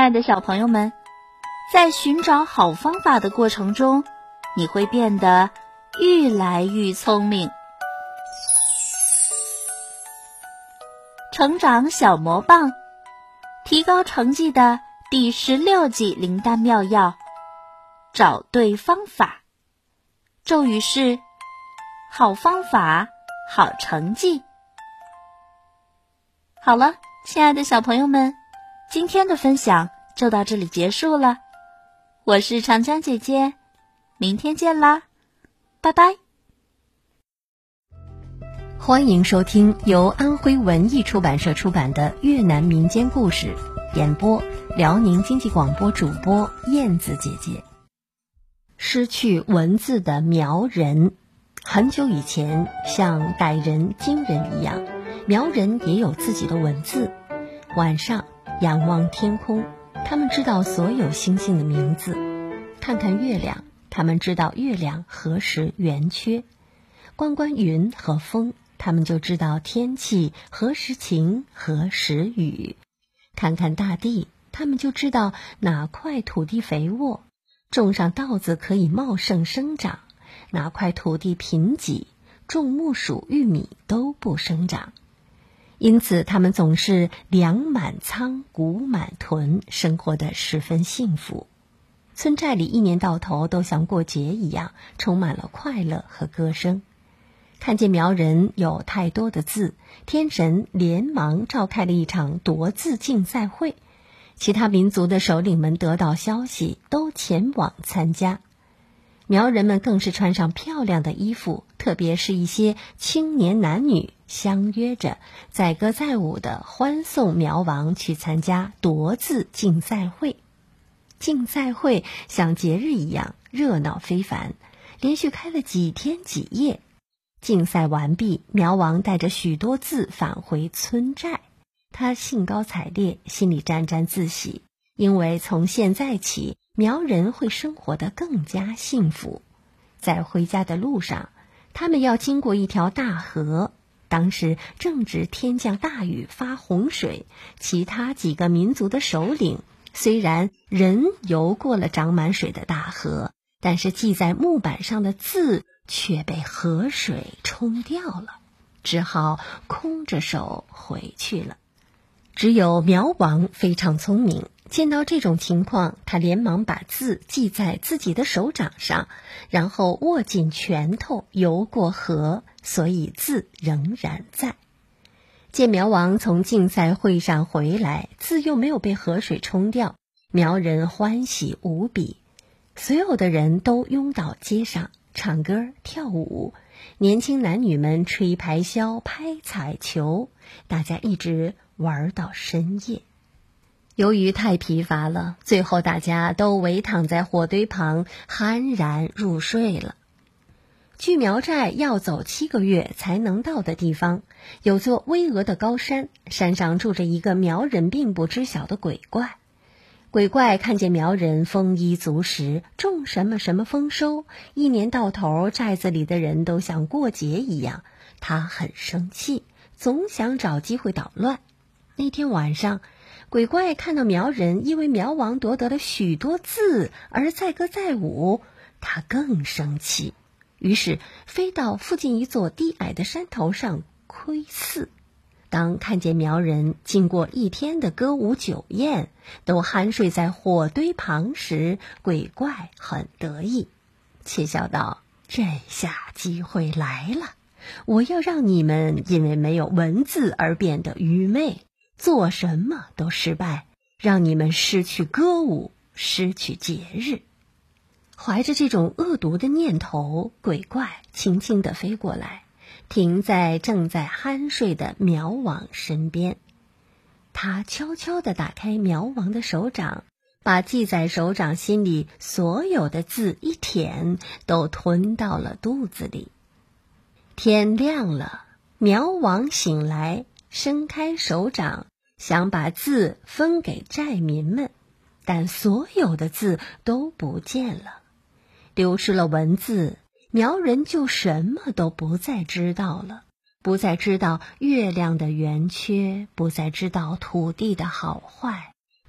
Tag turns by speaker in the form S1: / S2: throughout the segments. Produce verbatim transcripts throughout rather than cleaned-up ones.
S1: 爱的小朋友们，在寻找好方法的过程中，你会变得越来越聪明。成长小魔棒，提高成绩的第十六计灵丹妙药，找对方法。咒语是好方法，好成绩。好了，亲爱的小朋友们，今天的分享就到这里结束了。我是长江姐姐，明天见啦，拜拜。
S2: 欢迎收听由安徽文艺出版社出版的越南民间故事，演播辽宁经济广播主播燕子姐姐。失去文字的苗人。很久以前，像傣人、金人一样，苗人也有自己的文字。晚上仰望天空，他们知道所有星星的名字；看看月亮，他们知道月亮何时圆缺；观观云和风，他们就知道天气何时晴何时雨；看看大地，他们就知道哪块土地肥沃，种上稻子可以茂盛生长，哪块土地贫瘠，种木薯玉米都不生长。因此他们总是粮满仓，谷满囤，生活得十分幸福。村寨里一年到头都像过节一样，充满了快乐和歌声。看见苗人有太多的字，天神连忙召开了一场夺字竞赛会，其他民族的首领们得到消息，都前往参加。苗人们更是穿上漂亮的衣服，特别是一些青年男女相约着载歌载舞地欢送苗王去参加夺字竞赛会。竞赛会像节日一样热闹非凡，连续开了几天几夜。竞赛完毕，苗王带着许多字返回村寨，他兴高采烈，心里沾沾自喜，因为从现在起，苗人会生活得更加幸福。在回家的路上，他们要经过一条大河，当时正值天降大雨发洪水，其他几个民族的首领虽然人游过了涨满水的大河，但是记在木板上的字却被河水冲掉了，只好空着手回去了。只有苗王非常聪明，见到这种情况，他连忙把字记在自己的手掌上，然后握紧拳头游过河，所以字仍然在。见苗王从竞赛会上回来，字又没有被河水冲掉，苗人欢喜无比。所有的人都拥到街上唱歌跳舞，年轻男女们吹排箫拍彩球，大家一直玩到深夜。由于太疲乏了，最后大家都围躺在火堆旁酣然入睡了。距苗寨要走七个月才能到的地方，有座巍峨的高山，山上住着一个苗人并不知晓的鬼怪。鬼怪看见苗人丰衣足食，种什么什么丰收，一年到头寨子里的人都像过节一样，他很生气，总想找机会捣乱。那天晚上，鬼怪看到苗人因为苗王夺得了许多字而载歌载舞，他更生气，于是飞到附近一座低矮的山头上窥伺。当看见苗人经过一天的歌舞酒宴，都酣睡在火堆旁时，鬼怪很得意，窃笑道：这下机会来了，我要让你们因为没有文字而变得愚昧，做什么都失败，让你们失去歌舞，失去节日。怀着这种恶毒的念头，鬼怪轻轻地飞过来，停在正在酣睡的苗王身边。他悄悄地打开苗王的手掌，把记在手掌心里所有的字一舔，都吞到了肚子里。天亮了，苗王醒来，伸开手掌，想把字分给寨民们，但所有的字都不见了。丢失了文字，苗人就什么都不再知道了，不再知道月亮的圆缺，不再知道土地的好坏，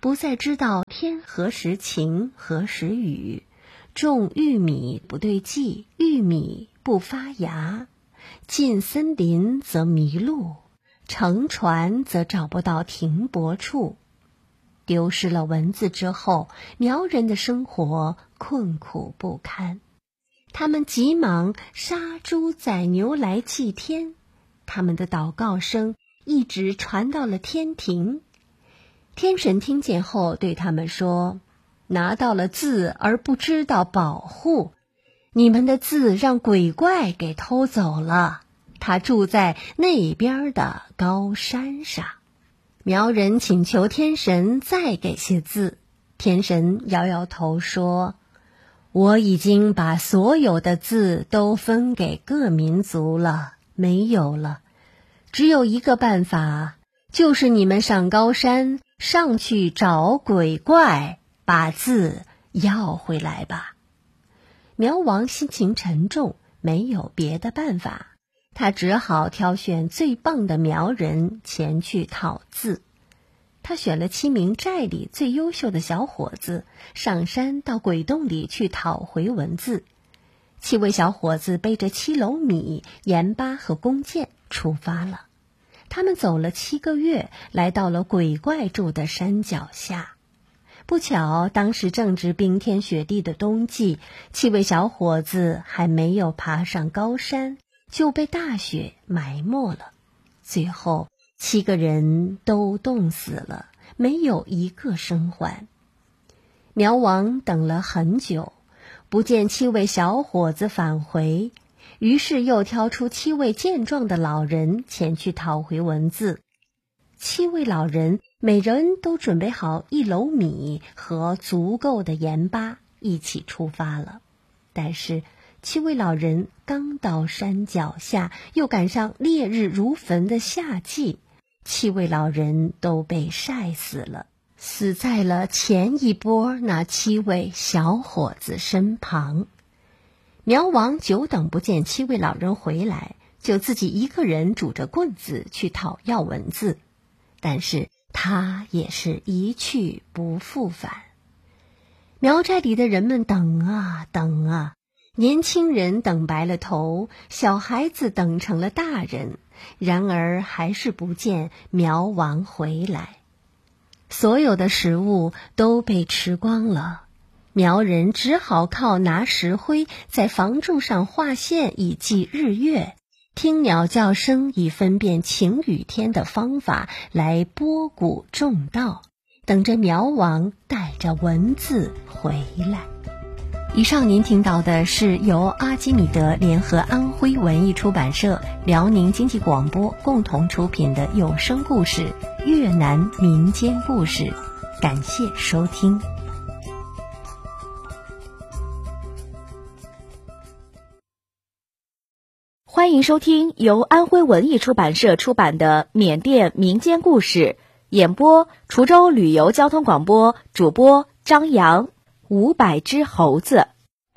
S2: 不再知道天何时晴何时雨，种玉米不对季，玉米不发芽，进森林则迷路，乘船则找不到停泊处。丢失了文字之后，苗人的生活困苦不堪。他们急忙杀猪宰牛来祭天，他们的祷告声一直传到了天庭。天神听见后对他们说，拿到了字而不知道保护，你们的字让鬼怪给偷走了，他住在那边的高山上。苗人请求天神再给些字，天神摇摇头说，我已经把所有的字都分给各民族了，没有了。只有一个办法，就是你们上高山上去找鬼怪，把字要回来吧。苗王心情沉重，没有别的办法，他只好挑选最棒的苗人前去讨字。他选了七名寨里最优秀的小伙子，上山到鬼洞里去讨回文字。七位小伙子背着七篓米、盐巴和弓箭出发了。他们走了七个月，来到了鬼怪住的山脚下。不巧，当时正值冰天雪地的冬季，七位小伙子还没有爬上高山，就被大雪埋没了。最后七个人都冻死了，没有一个生还。苗王等了很久，不见七位小伙子返回，于是又挑出七位健壮的老人前去讨回文字。七位老人每人都准备好一篓米和足够的盐巴，一起出发了。但是七位老人刚到山脚下，又赶上烈日如焚的夏季，七位老人都被晒死了，死在了前一波那七位小伙子身旁。苗王久等不见七位老人回来，就自己一个人拄着棍子去讨要文字，但是他也是一去不复返。苗寨里的人们等啊等啊，年轻人等白了头，小孩子等成了大人，然而还是不见苗王回来。所有的食物都被吃光了，苗人只好靠拿石灰在房柱上画线以记日月，听鸟叫声以分辨晴雨天的方法来播谷种稻，等着苗王带着文字回来。以上您听到的是由阿基米德联合安徽文艺出版社、辽宁经济广播共同出品的有声故事《越南民间故事》，感谢收听。
S1: 欢迎收听由安徽文艺出版社出版的缅甸民间故事，演播滁州旅游交通广播，主播张扬。五百只猴子。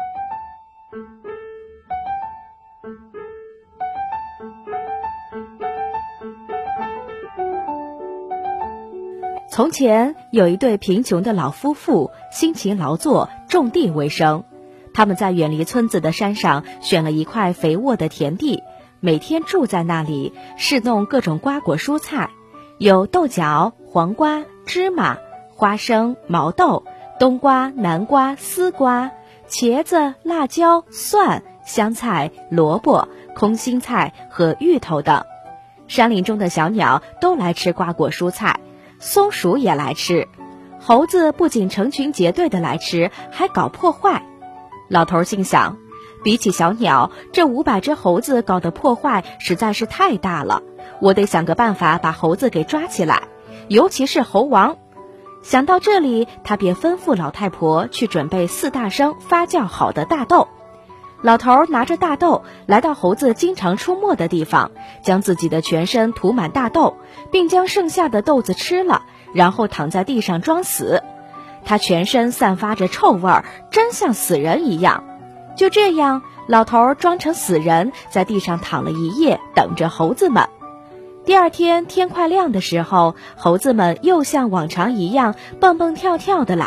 S1: 从前有一对贫穷的老夫妇，辛勤劳作，种地为生。他们在远离村子的山上选了一块肥沃的田地，每天住在那里，侍弄各种瓜果蔬菜，有豆角、黄瓜、芝麻、花生、毛豆、冬瓜、南瓜、丝瓜、茄子、辣椒、蒜、香菜、萝卜、空心菜和芋头等。山林中的小鸟都来吃瓜果蔬菜，松鼠也来吃。猴子不仅成群结队的来吃，还搞破坏。老头心想，比起小鸟，这五百只猴子搞的破坏实在是太大了，我得想个办法把猴子给抓起来，尤其是猴王。想到这里，他便吩咐老太婆去准备四大升发酵好的大豆。老头拿着大豆来到猴子经常出没的地方，将自己的全身涂满大豆，并将剩下的豆子吃了，然后躺在地上装死。他全身散发着臭味儿，真像死人一样。就这样，老头装成死人在地上躺了一夜，等着猴子们。
S3: 第二天天快亮的时候，猴子们又像往常一样蹦蹦跳跳的来。